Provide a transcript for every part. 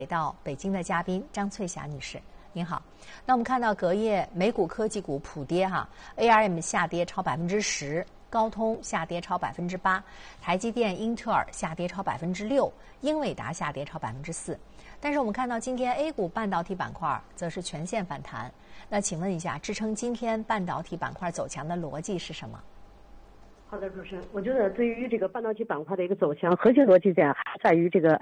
给到北京的嘉宾张翠霞女士，您好。那我们看到隔夜美股科技股普跌，ARM 下跌超10%，高通下跌超8%，台积电、英特尔下跌超6%，英伟达下跌超4%。但是我们看到今天 A 股半导体板块则是全线反弹。那请问一下，支撑今天半导体板块走强的逻辑是什么？ 好的，主持人，我觉得对于这个半导体板块的一个走强，核心逻辑点还在于这个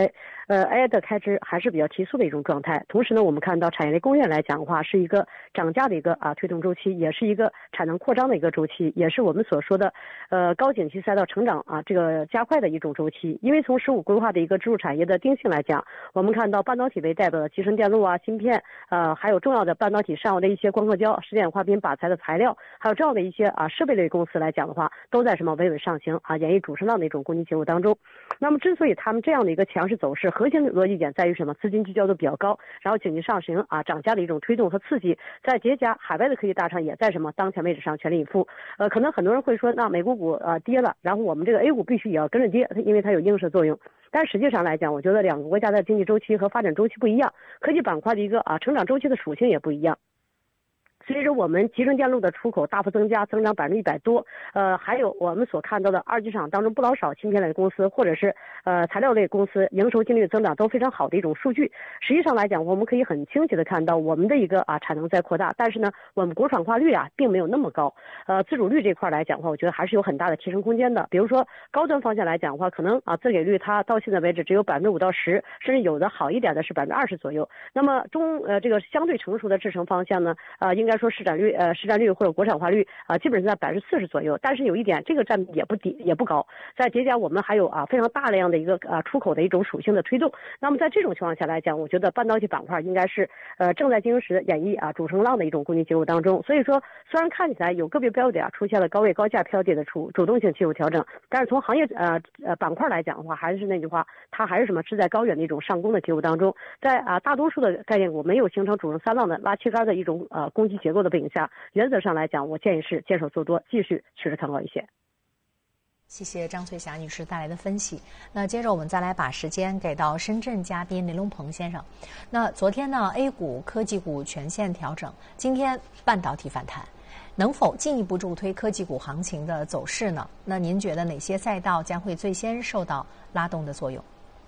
AI 的开支还是比较提速的一种状态。同时呢，我们看到产业类供应链来讲的话，是一个涨价的一个推动周期，也是一个产能扩张的一个周期，也是我们所说的高景气赛道成长这个加快的一种周期。因为从15规划的一个支柱产业的定性来讲，我们看到半导体为代表的集成电路芯片还有重要的半导体上游的一些光刻胶、石点花瓶、靶材的材料，还有这样的一些设备类公司来讲的话，都在稳稳上行演绎主升浪的一种供给结构当中。那么之所以他们这样的一个强势走势，核心的逻辑点在于什么？资金聚焦度比较高，然后经济上行涨价的一种推动和刺激，再叠加海外的科技大厂也在当前位置上全力以赴。可能很多人会说，那美国股跌了，然后我们这个 A 股必须也要跟着跌，因为它有映射作用。但实际上来讲，我觉得两个国家的经济周期和发展周期不一样，科技板块的一个成长周期的属性也不一样。随着我们集成电路的出口大幅增长100%多，还有我们所看到的二级市场当中不老少芯片类公司或者是材料类公司营收净利增长都非常好的一种数据。实际上来讲，我们可以很清晰的看到我们的一个产能在扩大，但是呢，我们国产化率并没有那么高。自主率这块来讲的话，我觉得还是有很大的提升空间的。比如说高端方向来讲的话，可能自给率它到现在为止只有5%到10%，甚至有的好一点的是20%左右。那么这个相对成熟的制程方向呢，应该说市占率或者国产化率基本上在40%左右，但是有一点，这个占比也不高。再叠加我们还有非常大量的一个出口的一种属性的推动。那么在这种情况下来讲，我觉得半导体板块应该是正在进行时演绎主升浪的一种供给结构当中。所以说，虽然看起来有个别标的出现了高位高价飘跌的主动性技术调整，但是从行业板块来讲的话，还是那句话，它还是志在高远的一种上攻的结构当中。在大多数的概念股没有形成主升三浪的拉切杆的一种攻击结构的背景下，原则上来讲，我建议是坚守做多，继续趋势看高一些。 谢谢张翠霞女士带来的分析。那接着我们再来把时间给到深圳嘉宾林龙鹏先生。那昨天呢 ，A 股科技股全线调整，今天半导体反弹，能否进一步助推科技股行情的走势呢？那您觉得哪些赛道将会最先受到拉动的作用？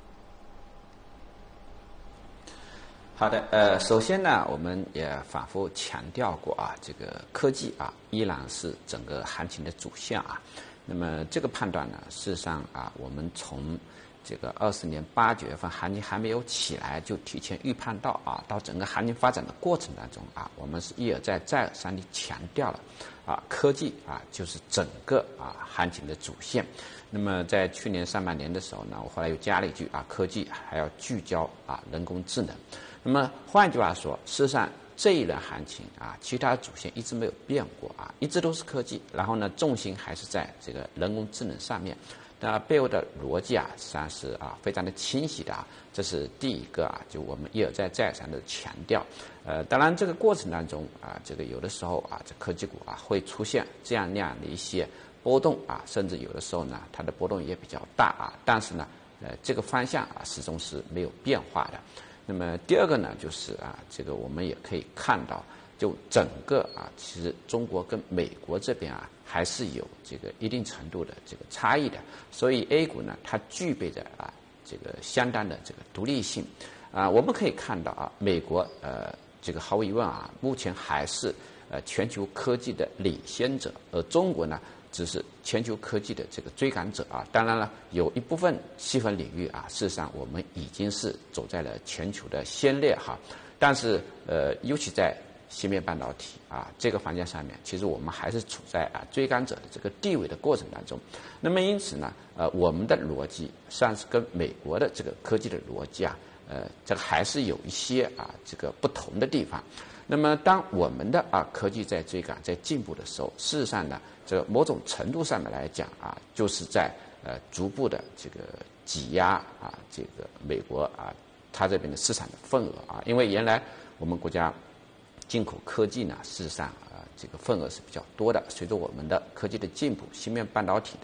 好的，首先呢，我们也反复强调过这个科技依然是整个行情的主线那么这个判断呢，事实上我们从这个20年8、9月份行情还没有起来，就提前预判到到整个行情发展的过程当中我们是一而再再而三地强调了科技就是整个行情的主线。那么在去年上半年的时候呢，我后来又加了一句科技还要聚焦人工智能。那么换句话说，事实上这一轮行情其他主线一直没有变过一直都是科技，然后呢重心还是在这个人工智能上面。那背后的逻辑实际上是非常的清晰的这是第一个就我们一而再再三的强调。当然这个过程当中这个有的时候这科技股会出现这样那样的一些波动甚至有的时候呢它的波动也比较大但是呢这个方向始终是没有变化的。那么第二个呢，就是这个我们也可以看到，就整个其实中国跟美国这边还是有这个一定程度的这个差异的，所以 A 股呢，它具备着这个相当的这个独立性我们可以看到美国这个毫无疑问目前还是全球科技的领先者，而中国呢只是全球科技的这个追赶者当然了，有一部分细分领域事实上我们已经是走在了全球的先列但是尤其在芯片半导体这个环节上面，其实我们还是处在追赶者的这个地位的过程当中。那么因此呢我们的逻辑实际上是跟美国的这个科技的逻辑这个还是有一些这个不同的地方。那么当我们的科技在追赶在进步的时候，事实上呢这个某种程度上面来讲就是在逐步的这个挤压这个美国它这边的市场的份额因为原来我们国家进口科技呢事实上这个份额是比较多的，随着我们的科技的进步，芯片半导体的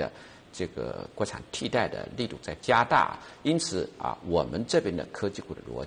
这个国产替代的力度在加大，因此啊，我们这边的科技股的逻